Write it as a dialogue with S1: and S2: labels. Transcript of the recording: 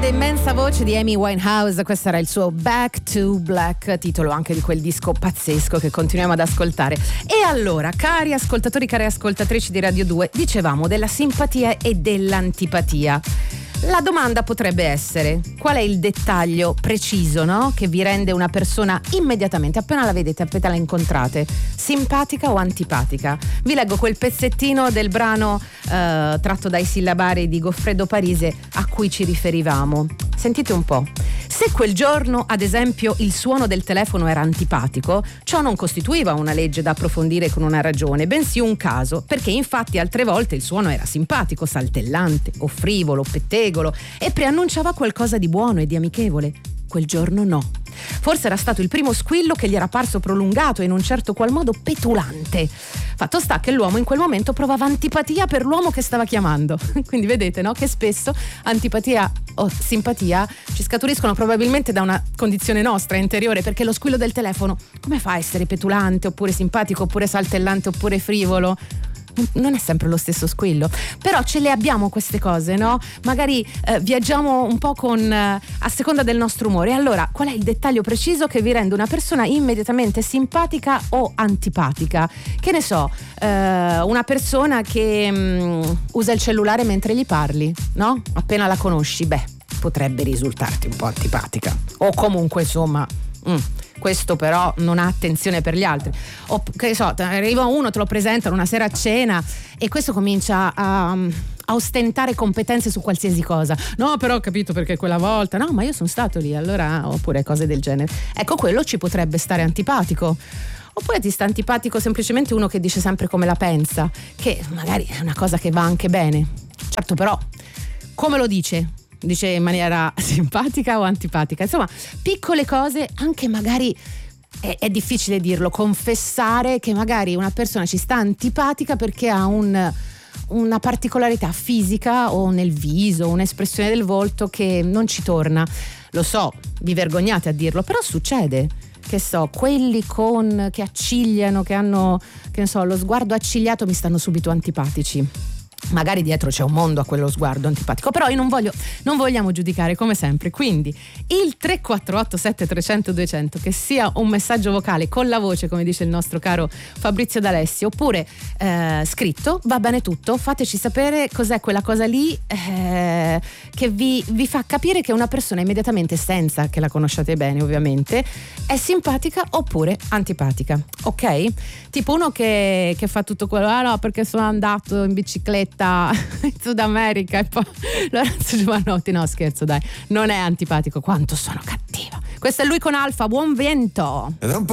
S1: grande immensa voce di Amy Winehouse, questo era il suo Back to Black, titolo anche di quel disco pazzesco che continuiamo ad ascoltare. E allora, cari ascoltatori, care ascoltatrici di Radio 2, dicevamo della simpatia e dell'antipatia. La domanda potrebbe essere: qual è il dettaglio preciso, no? Che vi rende una persona immediatamente, appena la vedete, appena la incontrate, simpatica o antipatica? Vi leggo quel pezzettino del brano tratto dai sillabari di Goffredo Parise a cui ci riferivamo. Sentite un po'. Se quel giorno, ad esempio, il suono del telefono era antipatico, ciò non costituiva una legge da approfondire con una ragione, bensì un caso, perché infatti altre volte il suono era simpatico, saltellante o frivolo, pettegolo e preannunciava qualcosa di buono e di amichevole. Quel giorno no. Forse era stato il primo squillo che gli era parso prolungato e in un certo qual modo petulante. Fatto sta che l'uomo in quel momento provava antipatia per l'uomo che stava chiamando. Quindi vedete, no? Che spesso antipatia o simpatia ci scaturiscono probabilmente da una condizione nostra interiore, perché lo squillo del telefono, come fa a essere petulante oppure simpatico oppure saltellante oppure frivolo? Non è sempre lo stesso squillo, però ce le abbiamo queste cose, no? Magari viaggiamo un po' a seconda del nostro umore. Allora, qual è il dettaglio preciso che vi rende una persona immediatamente simpatica o antipatica? Che ne so, una persona che usa il cellulare mentre gli parli, no? Appena la conosci, potrebbe risultarti un po' antipatica, o comunque insomma questo però non ha attenzione per gli altri. O che so, arriva uno, te lo presentano una sera a cena e questo comincia a ostentare competenze su qualsiasi cosa. No, però ho capito perché quella volta, no, ma io sono stato lì, allora, oppure cose del genere. Ecco, quello ci potrebbe stare antipatico. Oppure ti sta antipatico semplicemente uno che dice sempre come la pensa, che magari è una cosa che va anche bene. Certo, però come lo dice? Dice in maniera simpatica o antipatica? Insomma, piccole cose, anche magari è difficile dirlo, confessare che magari una persona ci sta antipatica perché ha una particolarità fisica o nel viso, un'espressione del volto che non ci torna. Lo so, vi vergognate a dirlo, però succede. Che so, quelli che accigliano, che hanno, che ne so, lo sguardo accigliato mi stanno subito antipatici. Magari dietro c'è un mondo a quello sguardo antipatico, però io non vogliamo giudicare, come sempre. Quindi il 348 7300 200, che sia un messaggio vocale con la voce, come dice il nostro caro Fabrizio D'Alessio, oppure scritto, va bene tutto. Fateci sapere cos'è quella cosa lì che vi fa capire che una persona immediatamente, senza che la conosciate bene ovviamente, è simpatica oppure antipatica, ok? Tipo uno che fa tutto quello, no, perché sono andato in bicicletta in Sud America, e poi Lorenzo Giovanotti, no scherzo dai, non è antipatico, quanto sono cattiva. Questo è lui con Alfa, buon vento.
S2: Ed è un po'